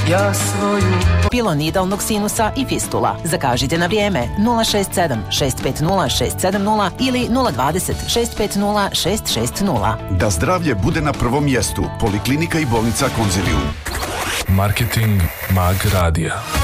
ja svoju pilonidalnog sinusa i fistula. Zakažite na vrijeme 067 650 670 ili 020 650 660. Da zdravlje bude na prvom mjestu. Poliklinika i bolnica Konzilium. Marketing Mag Radija.